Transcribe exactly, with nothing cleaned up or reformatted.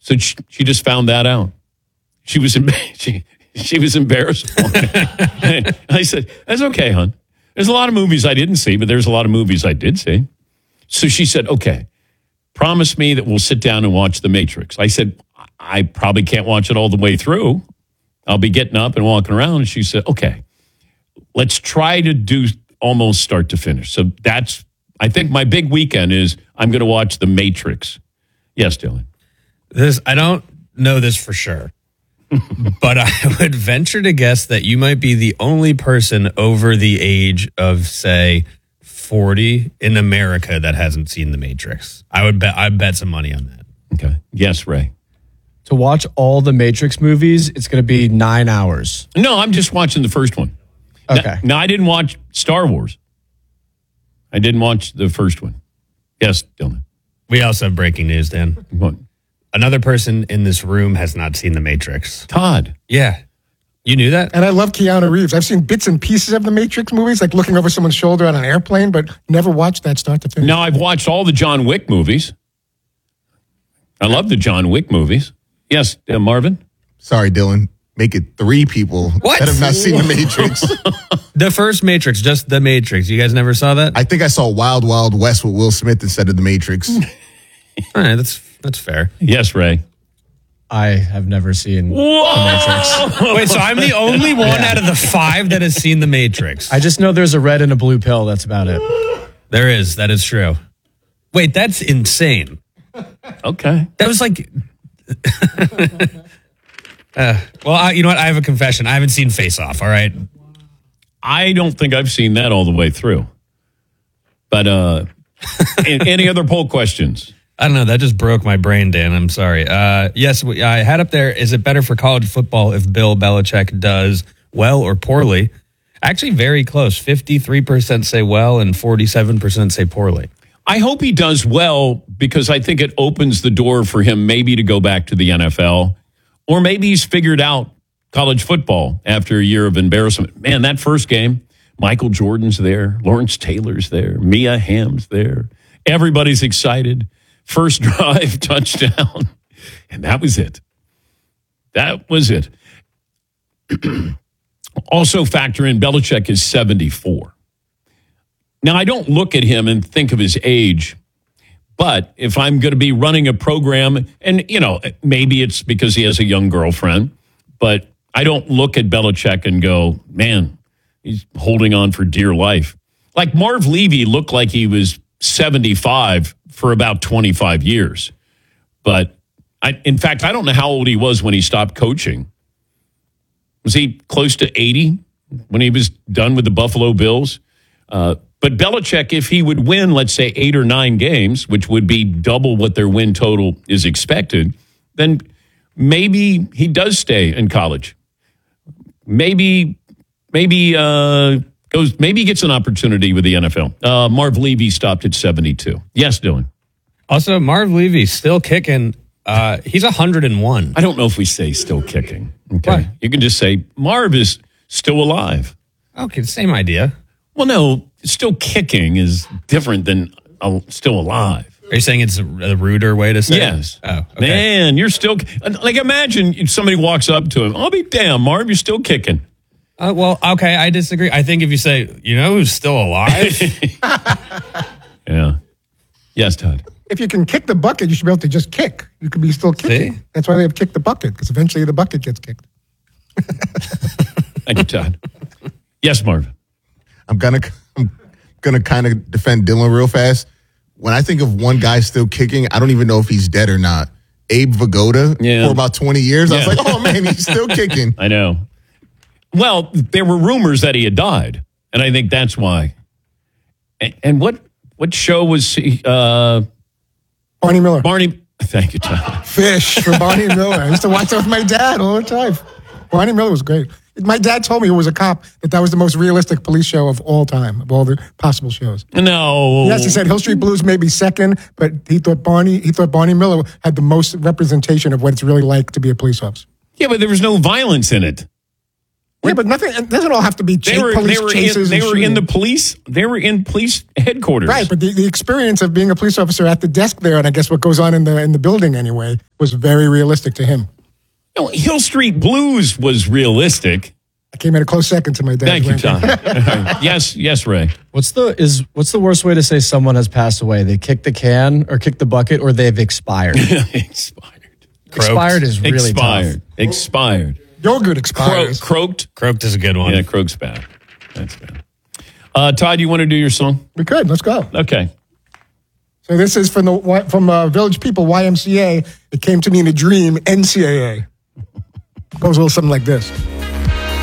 So she, she just found that out. She was she, she was embarrassed. And I said, that's okay, hon. There's a lot of movies I didn't see, but there's a lot of movies I did see. So she said, okay, promise me that we'll sit down and watch The Matrix. I said, I probably can't watch it all the way through. I'll be getting up and walking around. And she said, okay, let's try to do almost start to finish. So that's, I think my big weekend is I'm going to watch The Matrix. Yes, Dylan. This, I don't know this for sure, but I would venture to guess that you might be the only person over the age of, say, forty in America that hasn't seen The Matrix. I would bet, I'd bet some money on that. Okay. Yes, Ray. To watch all the Matrix movies, it's going to be nine hours. No, I'm just watching the first one. Okay. No, I didn't watch Star Wars. I didn't watch the first one. Yes, Dylan. We also have breaking news, Dan. What? Another person in this room has not seen The Matrix. Todd. Yeah. You knew that? And I love Keanu Reeves. I've seen bits and pieces of the Matrix movies, like looking over someone's shoulder on an airplane, but never watched that start to finish. Now, I've watched all the John Wick movies. I love the John Wick movies. Yes, uh, Marvin? Sorry, Dylan. Make it three people What? that have not seen The Matrix. The first Matrix, just The Matrix. You guys never saw that? I think I saw Wild Wild West with Will Smith instead of The Matrix. All right, that's that's fair. Yes, Ray. I have never seen The Matrix. Wait, so I'm the only one out of the five that has seen The Matrix. I just know there's a red and a blue pill. That's about it. There is. That is true. Wait, that's insane. Okay. That was like... uh, well, I, you know what? I have a confession. I haven't seen Face Off, all right? I don't think I've seen that all the way through. But uh, any other poll questions? I don't know. That just broke my brain, Dan. I'm sorry. Uh, yes, we, I had up there, is it better for college football if Bill Belichick does well or poorly? Actually, very close. fifty-three percent say well and forty-seven percent say poorly. I hope he does well because I think it opens the door for him maybe to go back to the N F L. Or maybe he's figured out college football after a year of embarrassment. Man, that first game, Michael Jordan's there. Lawrence Taylor's there. Mia Hamm's there. Everybody's excited. First drive, touchdown. And that was it. That was it. Also factor in Belichick is seventy-four. Now, I don't look at him and think of his age, but if I'm going to be running a program, and, you know, maybe it's because he has a young girlfriend, but I don't look at Belichick and go, man, he's holding on for dear life. Like Marv Levy looked like he was seventy-five for about twenty-five years. But, I, in fact, I don't know how old he was when he stopped coaching. Was he close to eighty when he was done with the Buffalo Bills? Uh, but Belichick, if he would win, let's say, eight or nine games, which would be double what their win total is expected, then maybe he does stay in college. Maybe, maybe uh, goes. Maybe he gets an opportunity with the N F L. Uh, Marv Levy stopped at seventy-two. Yes, Dylan. Also, Marv Levy's still kicking. Uh, he's one hundred and one. I don't know if we say still kicking. Okay, What? you can just say Marv is still alive. Okay, same idea. Well, no, still kicking is different than uh, still alive. Are you saying it's a, a ruder way to say Yes. it? Oh, okay. Man, you're still... Like, imagine if somebody walks up to him. I'll be damned, Marv, you're still kicking. Uh, well, okay, I disagree. I think if you say, you know who's still alive? Yeah. Yes, Todd. If you can kick the bucket, you should be able to just kick. You could be still kicking. See? That's why they have kicked the bucket, because eventually the bucket gets kicked. Thank you, Todd. Yes, Marv. I'm gonna I'm gonna kind of defend Dylan real fast. When I think of one guy still kicking, I don't even know if he's dead or not. Abe Vigoda, Yeah. for about twenty years. I was Yeah. like, oh man, he's still kicking. I know. Well, there were rumors that he had died, and I think that's why. And, and what what show was he? Uh, Barney Miller. Barney. Thank you, Todd. Fish for Barney Miller. I used to watch that with my dad all the time. Barney Miller was great. My dad told me, who was a cop, that that was the most realistic police show of all time, of all the possible shows. No. Yes, he said Hill Street Blues may be second, but he thought Barney he thought Barney Miller had the most representation of what it's really like to be a police officer. Yeah, but there was no violence in it. Yeah, but nothing. It doesn't all have to be They cha- were police they were chases. in, they and were in the shooting. police. They were in police headquarters. Right, but the, the experience of being a police officer at the desk there, and I guess what goes on in the in the building anyway, was very realistic to him. No, Hill Street Blues was realistic. I came in a close second to my dad. Thank you, Tom. yes, yes, Ray. What's the is what's the worst way to say someone has passed away? They kicked the can or kicked the bucket or they've expired. Expired. Expired is really Expired. tough. Expired. Yogurt Cro- expires. croaked. Croaked is a good one. Yeah, croak's bad. That's bad. Uh, Todd, you want to do your song? We could. Let's go. Okay. So this is from the from uh, Village People Y M C A. It came to me in a dream. N C A A goes a little something like this.